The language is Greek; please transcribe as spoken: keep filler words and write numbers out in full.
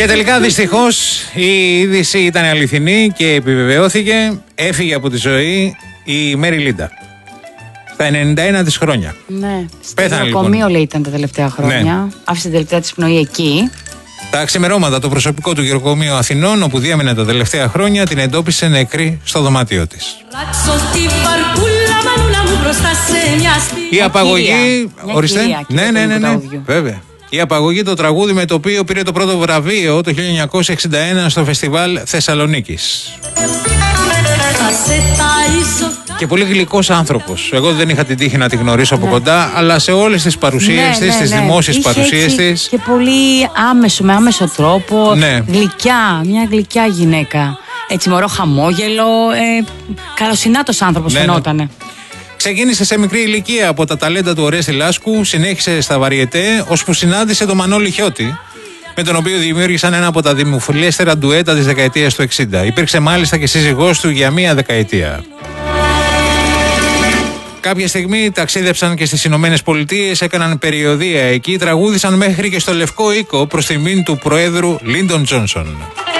Και τελικά δυστυχώς η είδηση ήταν αληθινή και επιβεβαιώθηκε. Έφυγε από τη ζωή η Μέρι Λίντα στα ενενήντα ένα της χρόνια. Ναι, Πέθανε, στο νοσοκομείο λοιπόν. λέει ήταν τα τελευταία χρόνια. Ναι. Άφησε την τελευταία της πνοή εκεί. Τα ξημερώματα το προσωπικό του γεροκομείου Αθηνών, όπου διέμενε τα τελευταία χρόνια, την εντόπισε νεκρή στο δωμάτιό της. Η απαγωγή. Ορίστε. Ναι, ναι, ναι, ναι. Βέβαια. Η απαγωγή, το τραγούδι με το οποίο πήρε το πρώτο βραβείο το χίλια εννιακόσια εξήντα ένα στο φεστιβάλ Θεσσαλονίκης. Και πολύ γλυκός άνθρωπος. Εγώ δεν είχα την τύχη να τη γνωρίσω από ναι. κοντά, αλλά σε όλες τις παρουσίες ναι, της, ναι, τις ναι. δημόσιες Είχε παρουσίες της. Και πολύ άμεσο, με άμεσο τρόπο. Ναι. Γλυκιά, μια γλυκιά γυναίκα. Έτσι, μωρό χαμόγελο. Ε, καλοσυνάτος άνθρωπος ναι, φαινότανε. Ναι. Ξεκίνησε σε μικρή ηλικία από τα ταλέντα του Ορέστη Λάσκου, συνέχισε στα βαριετέ, ώσπου συνάντησε τον Μανώλη Χιώτη, με τον οποίο δημιούργησαν ένα από τα δημοφιλέστερα ντουέτα της δεκαετίας του εξήντα. Υπήρξε μάλιστα και σύζυγός του για μία δεκαετία. Κάποια στιγμή ταξίδεψαν και στις Ηνωμένες Πολιτείες, έκαναν περιοδεία εκεί, τραγούδισαν μέχρι και στο Λευκό Οίκο προς τιμήν του Προέδρου Λίντον Τζόνσον.